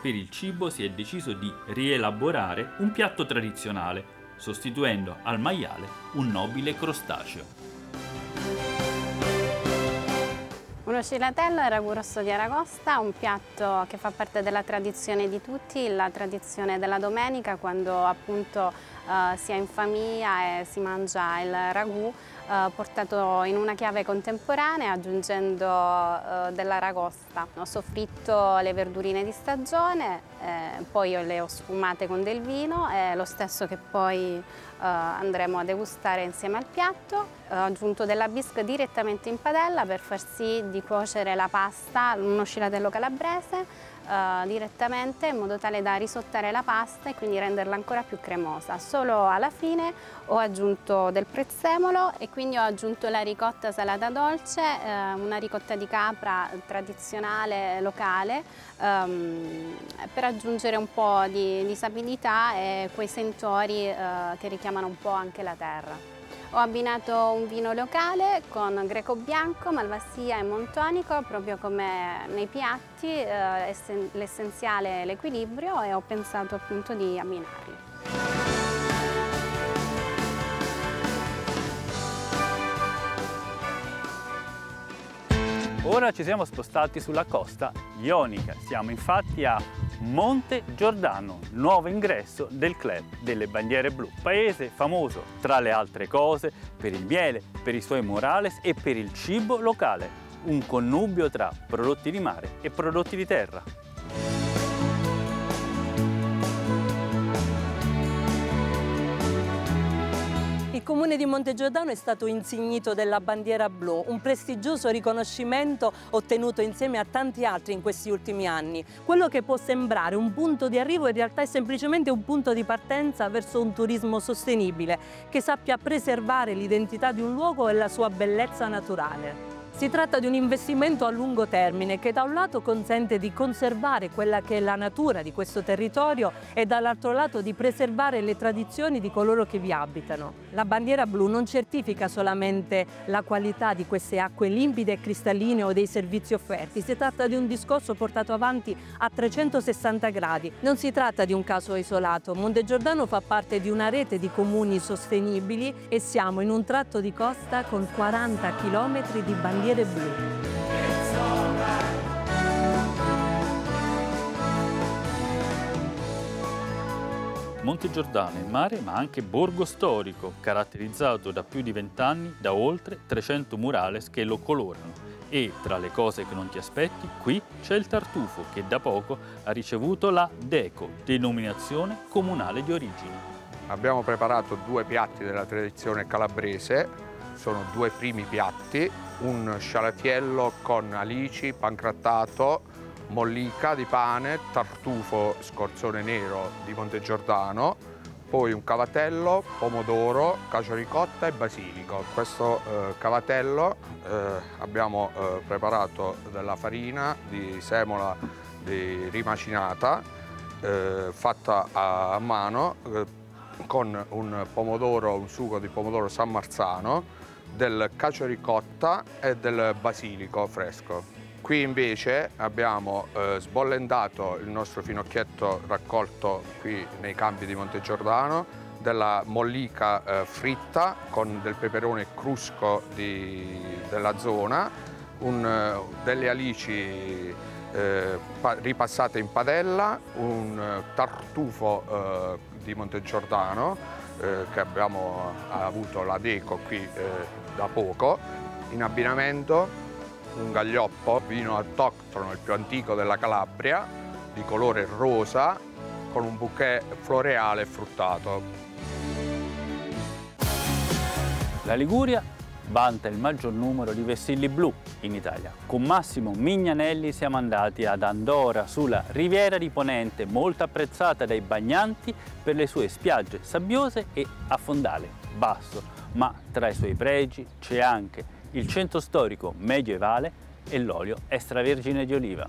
per il cibo si è deciso di rielaborare un piatto tradizionale, sostituendo al maiale un nobile crostaceo. Uno sfilatello è ragù rosso di aragosta, un piatto che fa parte della tradizione di tutti, la tradizione della domenica, quando appunto si è in famiglia e si mangia il ragù portato in una chiave contemporanea aggiungendo dell'aragosta. Ho soffritto le verdurine di stagione, poi le ho sfumate con del vino, è lo stesso che poi andremo a degustare insieme al piatto. Ho aggiunto della bisque direttamente in padella per far sì di cuocere la pasta, uno sfilatello calabrese, direttamente in modo tale da risottare la pasta e quindi renderla ancora più cremosa. Solo alla fine ho aggiunto del prezzemolo e quindi ho aggiunto la ricotta salata dolce, una ricotta di capra tradizionale locale, per aggiungere un po' di sapidità e quei sentori che richiamano un po' anche la terra. Ho abbinato un vino locale con greco bianco, malvasia e montonico, proprio come nei piatti, l'essenziale è l'equilibrio e ho pensato appunto di abbinarli. Ora ci siamo spostati sulla costa ionica, siamo infatti a Monte Giordano, nuovo ingresso del Club delle Bandiere Blu, paese famoso tra le altre cose per il miele, per i suoi murales e per il cibo locale, un connubio tra prodotti di mare e prodotti di terra. Il comune di Monte Giordano è stato insignito della bandiera blu, un prestigioso riconoscimento ottenuto insieme a tanti altri in questi ultimi anni. Quello che può sembrare un punto di arrivo in realtà è semplicemente un punto di partenza verso un turismo sostenibile che sappia preservare l'identità di un luogo e la sua bellezza naturale. Si tratta di un investimento a lungo termine che da un lato consente di conservare quella che è la natura di questo territorio e dall'altro lato di preservare le tradizioni di coloro che vi abitano. La bandiera blu non certifica solamente la qualità di queste acque limpide e cristalline o dei servizi offerti, si tratta di un discorso portato avanti a 360 gradi. Non si tratta di un caso isolato, Monte Giordano fa parte di una rete di comuni sostenibili e siamo in un tratto di costa con 40 km di bandiere blu. Monte Giordano è mare ma anche borgo storico, caratterizzato da più di 20 anni da oltre 300 murales che lo colorano. E tra le cose che non ti aspetti, qui c'è il tartufo che da poco ha ricevuto la DECO, denominazione comunale di origine. Abbiamo preparato due piatti della tradizione calabrese, sono due primi piatti, un scialatiello con alici, pangrattato, mollica di pane, tartufo scorzone nero di Monte Giordano, poi un cavatello, pomodoro, cacio ricotta e basilico. Questo cavatello abbiamo preparato della farina di semola rimacinata, fatta a mano, con un pomodoro, un sugo di pomodoro San Marzano, del cacio ricotta e del basilico fresco. Qui invece abbiamo sbollendato il nostro finocchietto raccolto qui nei campi di Monte Giordano, della mollica fritta con del peperone crusco della zona, delle alici ripassate in padella, un tartufo di Monte Giordano che abbiamo avuto la DECO qui da poco, in abbinamento un gaglioppo, vino autoctono, il più antico della Calabria, di colore rosa, con un bouquet floreale e fruttato. La Liguria vanta il maggior numero di vessilli blu in Italia. Con Massimo Mignanelli siamo andati ad Andora, sulla Riviera di Ponente, molto apprezzata dai bagnanti per le sue spiagge sabbiose e a fondale basso. Ma tra i suoi pregi c'è anche il centro storico medievale e l'olio extravergine di oliva.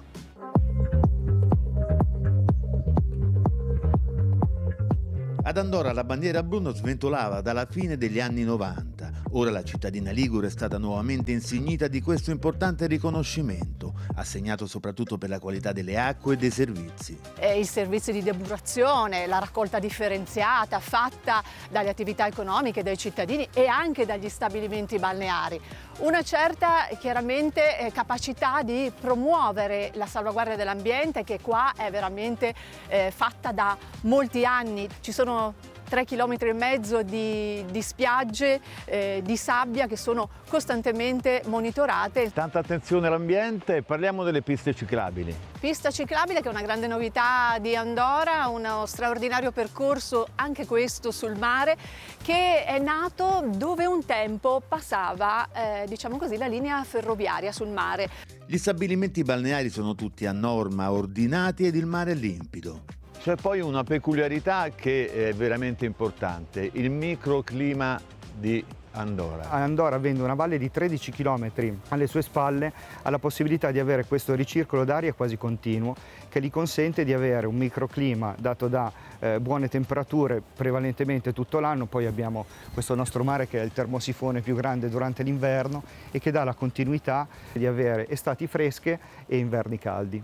Ad Andora la bandiera blu non sventolava dalla fine degli anni 90. Ora la cittadina ligure è stata nuovamente insignita di questo importante riconoscimento, assegnato soprattutto per la qualità delle acque e dei servizi. I servizi di depurazione, la raccolta differenziata fatta dalle attività economiche, dai cittadini e anche dagli stabilimenti balneari. Una certa chiaramente capacità di promuovere la salvaguardia dell'ambiente, che qua è veramente fatta da molti anni. Ci sono 3,5 km di spiagge di sabbia che sono costantemente monitorate. Tanta attenzione all'ambiente, parliamo delle piste ciclabili. Pista ciclabile che è una grande novità di Andorra, uno straordinario percorso anche questo sul mare, che è nato dove un tempo passava diciamo così, la linea ferroviaria sul mare. Gli stabilimenti balneari sono tutti a norma, ordinati ed il mare è limpido. C'è poi una peculiarità che è veramente importante, il microclima di Andorra. Andorra, avendo una valle di 13 km alle sue spalle, ha la possibilità di avere questo ricircolo d'aria quasi continuo che gli consente di avere un microclima dato da buone temperature prevalentemente tutto l'anno. Poi abbiamo questo nostro mare che è il termosifone più grande durante l'inverno e che dà la continuità di avere estati fresche e inverni caldi.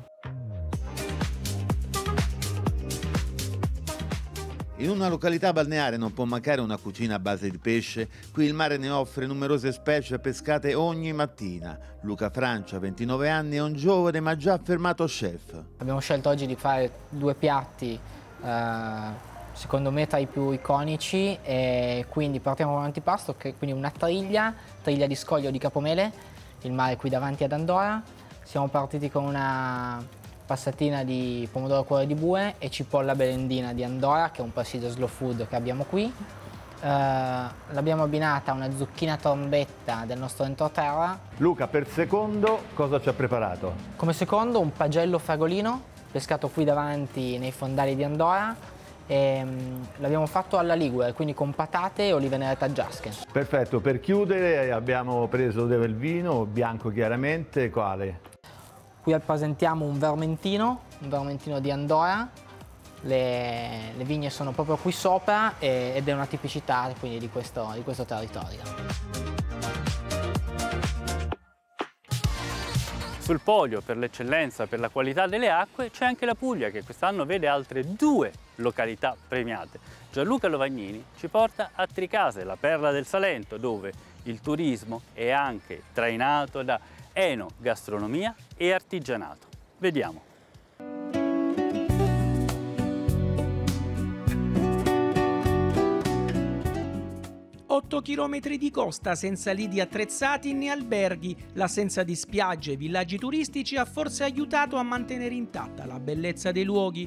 In una località balneare non può mancare una cucina a base di pesce. Qui il mare ne offre numerose specie pescate ogni mattina. Luca Francia, 29 anni, è un giovane ma già affermato chef. Abbiamo scelto oggi di fare 2 piatti, secondo me tra i più iconici, e quindi partiamo con un antipasto, quindi una triglia di scoglio di capomele, il mare qui davanti ad Andorra. Siamo partiti con una passatina di pomodoro cuore di bue e cipolla belendina di Andorra, che è un presidio slow food che abbiamo qui. L'abbiamo abbinata a una zucchina trombetta del nostro entroterra. Luca, per secondo cosa ci ha preparato? Come secondo un pagello fragolino, pescato qui davanti nei fondali di Andorra. L'abbiamo fatto alla ligure, quindi con patate e olive nere taggiasche. Perfetto, per chiudere abbiamo preso del vino, bianco chiaramente, quale? Qui presentiamo un vermentino di Andorra. Le vigne sono proprio qui sopra ed è una tipicità quindi di questo territorio. Sul podio per l'eccellenza, per la qualità delle acque, c'è anche la Puglia, che quest'anno vede altre 2 località premiate. Gianluca Lovagnini ci porta a Tricase, la perla del Salento, dove il turismo è anche trainato da enogastronomia e artigianato. Vediamo. 8 chilometri di costa senza lidi attrezzati né alberghi. L'assenza di spiagge e villaggi turistici ha forse aiutato a mantenere intatta la bellezza dei luoghi.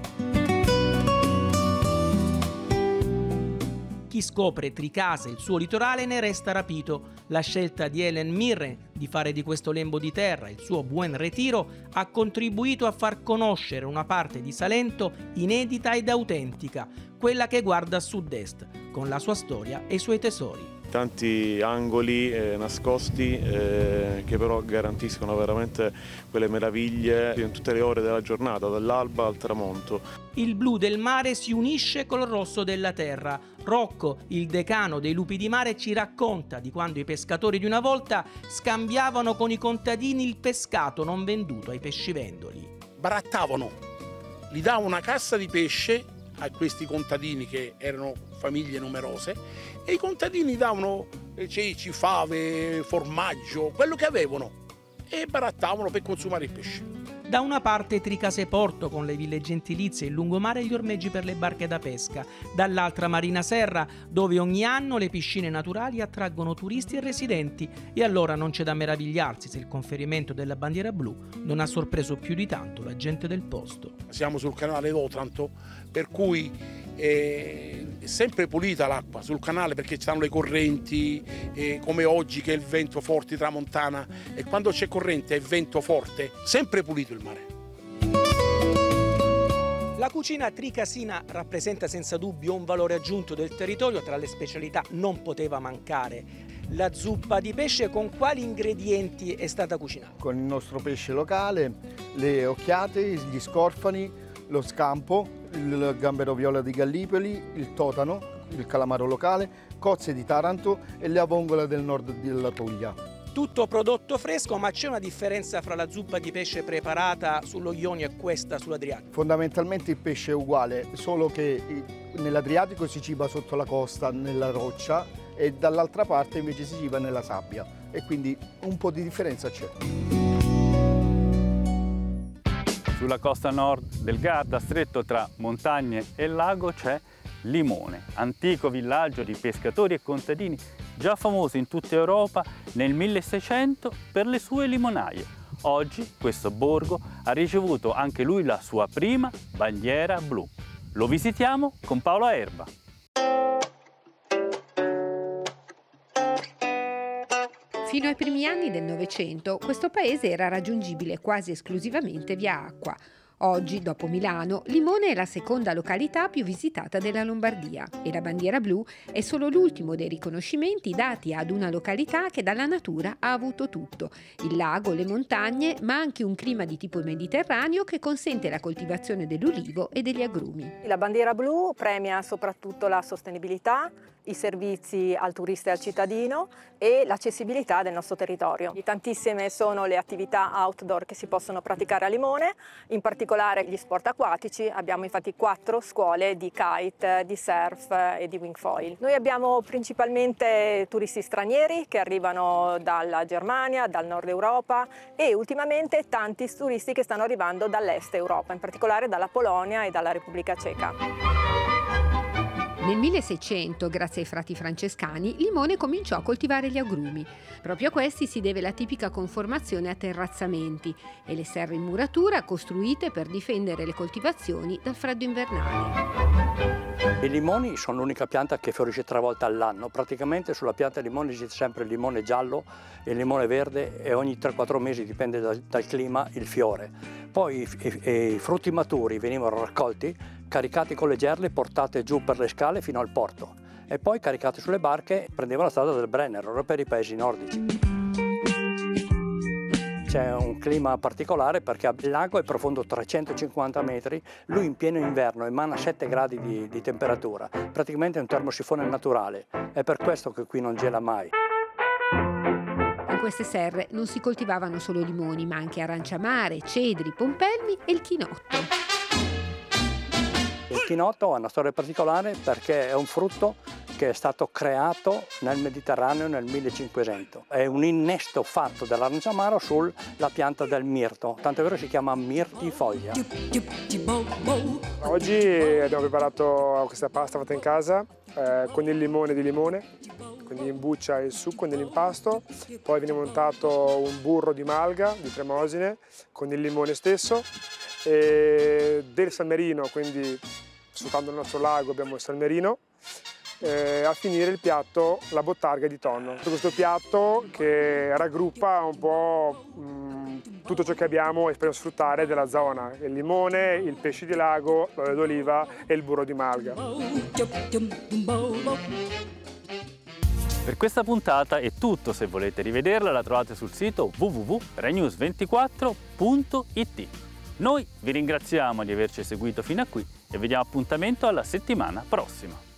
Chi scopre Tricase e il suo litorale ne resta rapito. La scelta di Helen Mirren di fare di questo lembo di terra il suo Buen Retiro ha contribuito a far conoscere una parte di Salento inedita ed autentica, quella che guarda a sud-est, con la sua storia e i suoi tesori. Tanti angoli nascosti che però garantiscono veramente quelle meraviglie in tutte le ore della giornata, dall'alba al tramonto. Il blu del mare si unisce col rosso della terra. Rocco, il decano dei lupi di mare, ci racconta di quando i pescatori di una volta scambiavano con i contadini il pescato non venduto ai pescivendoli. Barattavano, gli davano una cassa di pesce a questi contadini che erano famiglie numerose e i contadini davano ceci, fave, formaggio, quello che avevano e barattavano per consumare il pesce. Da una parte Tricase Porto con le ville gentilizie, il lungomare e gli ormeggi per le barche da pesca, dall'altra Marina Serra, dove ogni anno le piscine naturali attraggono turisti e residenti, e allora non c'è da meravigliarsi se il conferimento della bandiera blu non ha sorpreso più di tanto la gente del posto. Siamo sul canale d'Otranto, per cui è sempre pulita l'acqua sul canale perché ci sono le correnti, come oggi che è il vento forte tramontana, e quando c'è corrente e vento forte sempre pulito il mare. La cucina tricasina rappresenta senza dubbio un valore aggiunto del territorio. Tra le specialità non poteva mancare la zuppa di pesce. Con quali ingredienti è stata cucinata? Con il nostro pesce locale, le occhiate, gli scorfani, lo scampo, il gambero viola di Gallipoli, il totano, il calamaro locale, cozze di Taranto e la vongola del nord della Puglia. Tutto prodotto fresco, ma c'è una differenza fra la zuppa di pesce preparata sullo Ionio e questa sull'Adriatico? Fondamentalmente il pesce è uguale, solo che nell'Adriatico si ciba sotto la costa, nella roccia, e dall'altra parte invece si ciba nella sabbia, e quindi un po' di differenza c'è. Sulla costa nord del Garda, stretto tra montagne e lago, c'è Limone, antico villaggio di pescatori e contadini, già famoso in tutta Europa nel 1600 per le sue limonaie. Oggi questo borgo ha ricevuto anche lui la sua prima bandiera blu. Lo visitiamo con Paola Erba. Fino ai primi anni del Novecento questo paese era raggiungibile quasi esclusivamente via acqua. Oggi, dopo Milano, Limone è la seconda località più visitata della Lombardia e la bandiera blu è solo l'ultimo dei riconoscimenti dati ad una località che dalla natura ha avuto tutto: il lago, le montagne, ma anche un clima di tipo mediterraneo che consente la coltivazione dell'ulivo e degli agrumi. La bandiera blu premia soprattutto la sostenibilità, i servizi al turista e al cittadino e l'accessibilità del nostro territorio. Tantissime sono le attività outdoor che si possono praticare a Limone, in particolare gli sport acquatici. Abbiamo infatti 4 scuole di kite, di surf e di wingfoil. Noi abbiamo principalmente turisti stranieri che arrivano dalla Germania, dal nord Europa, e ultimamente tanti turisti che stanno arrivando dall'est Europa, in particolare dalla Polonia e dalla Repubblica Ceca. Nel 1600, grazie ai frati francescani, Limone cominciò a coltivare gli agrumi. Proprio a questi si deve la tipica conformazione a terrazzamenti e le serre in muratura costruite per difendere le coltivazioni dal freddo invernale. I limoni sono l'unica pianta che fiorisce 3 volte all'anno. Praticamente sulla pianta di limone esiste sempre il limone giallo e il limone verde, e ogni 3-4 mesi, dipende dal clima, il fiore. Poi i frutti maturi venivano raccolti, caricati con le gerle, portate giù per le scale fino al porto, e poi caricati sulle barche prendevano la strada del Brennero per i paesi nordici. C'è un clima particolare perché il lago è profondo 350 metri, lui in pieno inverno emana 7 gradi di temperatura, praticamente è un termosifone naturale, è per questo che qui non gela mai. In queste serre non si coltivavano solo limoni, ma anche aranciamare, cedri, pompelmi e il chinotto. Il chinotto ha una storia particolare perché è un frutto che è stato creato nel Mediterraneo nel 1500. È un innesto fatto dall'aranciamaro sulla pianta del mirto, tanto è vero che si chiama mirtifoglia. Oggi abbiamo preparato questa pasta fatta in casa con il limone di limone, quindi in buccia il succo nell'impasto, poi viene montato un burro di malga, di Tremosine, con il limone stesso, e del salmerino, quindi sfruttando il nostro lago abbiamo il salmerino, a finire il piatto la bottarga di tonno. Questo piatto che raggruppa un po' tutto ciò che abbiamo e speriamo sfruttare della zona: il limone, il pesce di lago, l'olio d'oliva e il burro di malga. Per questa puntata è tutto. Se volete rivederla la trovate sul sito www.renews24.it. Noi vi ringraziamo di averci seguito fino a qui e vi diamo appuntamento alla settimana prossima.